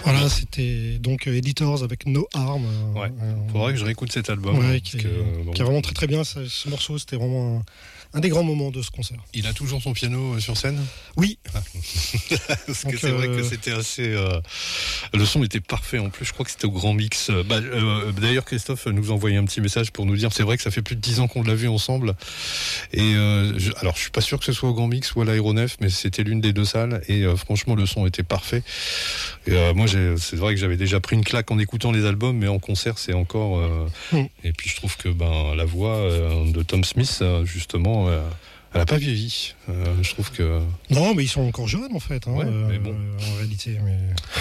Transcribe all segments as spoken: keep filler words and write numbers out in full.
Voilà, c'était donc euh, Editors avec No Harm. Euh, ouais. euh, Faudrait que je réécoute cet album. Ouais, hein, qui, parce est, que, bon. qui est vraiment très très bien. Ce, ce morceau, c'était vraiment un, un des grands moments de ce concert. Il a toujours son piano sur scène ? Oui. Ah. Parce Donc, que c'est euh... vrai que c'était assez. Euh... Le son était parfait en plus. Je crois que c'était au Grand Mix. Bah, euh, d'ailleurs, Christophe nous a envoyé un petit message pour nous dire c'est vrai que ça fait plus de dix ans qu'on l'a vu ensemble. Et euh, je... alors, je suis pas sûr que ce soit au Grand Mix ou à l'Aéronef, mais c'était l'une des deux salles. Et euh, franchement, le son était parfait. Et euh, moi, j'ai... c'est vrai que j'avais déjà pris une claque en écoutant les albums, mais en concert, c'est encore. Euh... Mm. Et puis, je trouve que ben la voix euh, de Tom Smith, euh, justement. Euh... Elle n'a pas vieilli. Euh, je trouve que. Non, mais ils sont encore jeunes en fait. Hein, ouais, euh, mais bon. En réalité. Mais,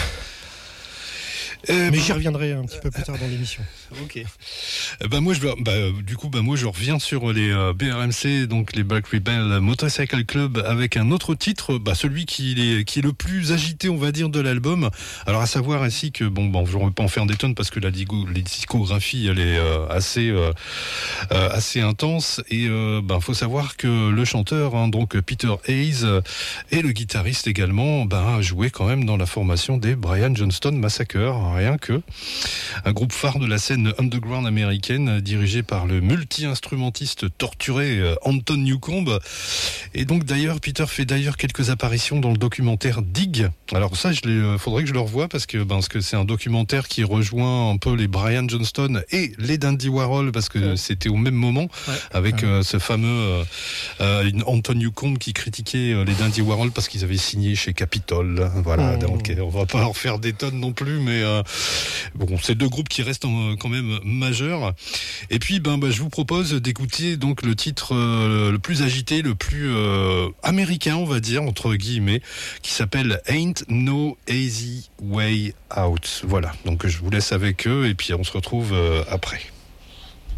euh, mais bah... j'y reviendrai un petit peu plus tard dans l'émission. Ok. Bah moi je bah, du coup bah moi je reviens sur les euh, B R M C, donc les Black Rebel Motorcycle Club, avec un autre titre, bah celui qui est qui est le plus agité, on va dire, de l'album. Alors à savoir ainsi que bon bon je ne vais pas en faire des tonnes parce que la, digo, la discographie elle est euh, assez euh, euh, assez intense et euh, bah faut savoir que le chanteur hein, donc Peter Hayes et le guitariste également bah a joué quand même dans la formation des Brian Johnston Massacre, rien que un groupe phare de la scène underground américaine, dirigé par le multi-instrumentiste torturé euh, Anton Newcombe. Et donc d'ailleurs, Peter fait d'ailleurs quelques apparitions dans le documentaire Dig. Alors ça, il euh, faudrait que je le revoie parce que, ben, parce que c'est un documentaire qui rejoint un peu les Brian Johnston et les Dandy Warhol parce que ouais. c'était au même moment ouais. avec ouais. Euh, ce fameux euh, euh, Anton Newcombe qui critiquait euh, les Dandy Warhol parce qu'ils avaient signé chez Capitol. Voilà, oh. donc on va pas en faire des tonnes non plus, mais euh, bon, c'est deux groupes qui restent en, quand même majeurs. Et puis, ben, ben, je vous propose d'écouter donc le titre euh, le plus agité, le plus euh, américain, on va dire entre guillemets, qui s'appelle Ain't No Easy Way Out. Voilà. Donc je vous laisse avec eux et puis on se retrouve euh, après.